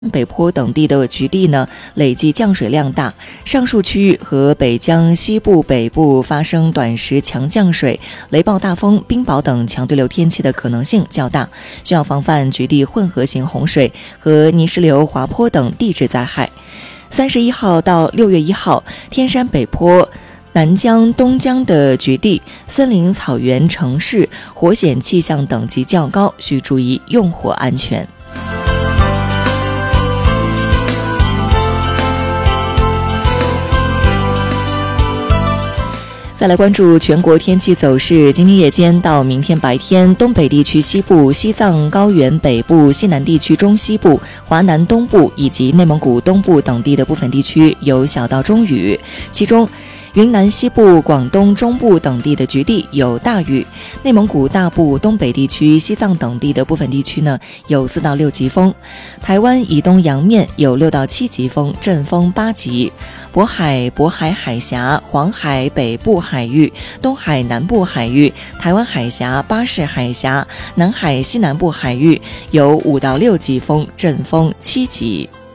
北坡等地的局地呢，累计降水量大，上述区域和北江西部、北部发生短时强降水、雷暴大风、冰雹等强对流天气的可能性较大，需要防范局地混合型洪水和泥石流、滑坡等地质灾害。31号到6月1号，天山北坡、南江、东江的局地、森林、草原、城市火险气象等级较高，需注意用火安全。再来关注全国天气走势，今天夜间到明天白天，东北地区西部、西藏高原北部、西南地区中西部、华南东部以及内蒙古东部等地的部分地区有小到中雨，其中云南西部、广东中部等地的局地有大雨，内蒙古大部、东北地区、西藏等地的部分地区呢有4到6级风，台湾以东洋面有6到7级风，阵风8级。渤海海峡、黄海北部海域、东海南部海域、台湾海峡、巴士海峡、南海西南部海域有5到6级风，阵风7级。